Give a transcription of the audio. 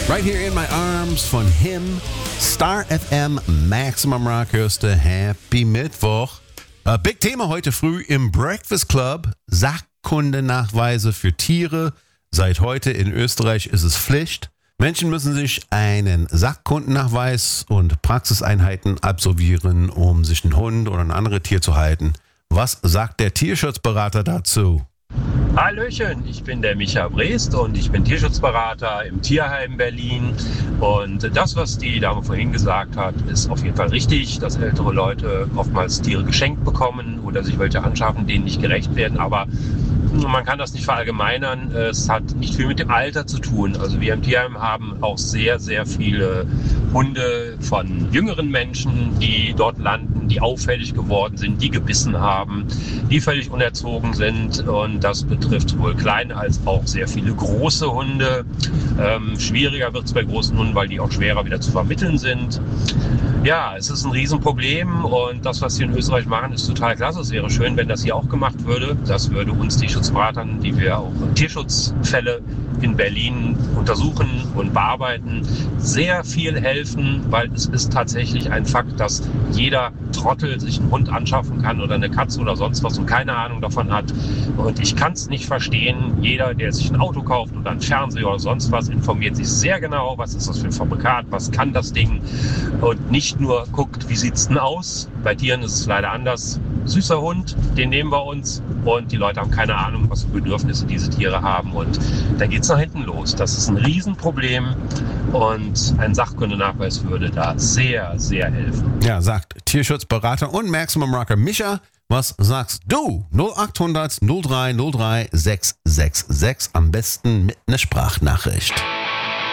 Right Here in My Arms von Him. Star FM, Maximum Rock hörst du. Happy Mittwoch. Big Thema heute früh im Breakfast Club. Sachkundenachweise für Tiere. Seit heute in Österreich ist es Pflicht. Menschen müssen sich einen Sachkundennachweis und Praxiseinheiten absolvieren, um sich einen Hund oder ein anderes Tier zu halten. Was sagt der Tierschutzberater dazu? Hallöchen, ich bin der Micha Brest und ich bin Tierschutzberater im Tierheim Berlin. Und das, was die Dame vorhin gesagt hat, ist auf jeden Fall richtig, dass ältere Leute oftmals Tiere geschenkt bekommen oder sich welche anschaffen, denen nicht gerecht werden. Aber man kann das nicht verallgemeinern. Es hat nicht viel mit dem Alter zu tun. Also wir im Tierheim haben auch sehr, sehr viele Hunde von jüngeren Menschen, die dort landen, die auffällig geworden sind, die gebissen haben, die völlig unerzogen sind. Und das betrifft sowohl kleine als auch sehr viele große Hunde. Schwieriger wird es bei großen Hunden, weil die auch schwerer wieder zu vermitteln sind. Ja, es ist ein Riesenproblem und das, was wir in Österreich machen, ist total klasse. Es wäre schön, wenn das hier auch gemacht würde. Das würde uns Tierschutzberatern, die wir auch Tierschutzfälle in Berlin untersuchen und bearbeiten, sehr viel helfen, weil es ist tatsächlich ein Fakt, dass jeder Trottel sich einen Hund anschaffen kann oder eine Katze oder sonst was und keine Ahnung davon hat. Und ich kann es nicht verstehen. Jeder, der sich ein Auto kauft oder einen Fernseher oder sonst was, informiert sich sehr genau, was ist das für ein Fabrikat, was kann das Ding und nicht nur guckt, wie sieht's denn aus. Bei Tieren ist es leider anders. Süßer Hund, den nehmen wir uns und die Leute haben keine Ahnung, was für Bedürfnisse diese Tiere haben und dann geht's nach hinten los. Das ist ein Riesenproblem und ein Sachkundenachweis würde da sehr, sehr helfen. Ja, sagt Tierschutzberater und Maximum Rocker Micha. Was sagst du? 0800 03 03 666. Am besten mit einer Sprachnachricht.